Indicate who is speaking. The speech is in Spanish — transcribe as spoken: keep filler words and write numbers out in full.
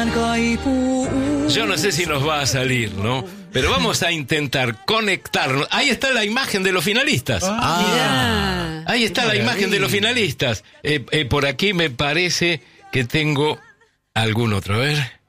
Speaker 1: Yo no sé si nos va a salir, ¿no? Pero vamos a intentar conectarnos. Ahí está la imagen de los finalistas.
Speaker 2: Ah,
Speaker 1: Ahí está la imagen de los finalistas. Eh, eh, por aquí me parece que tengo algún otro. A ver.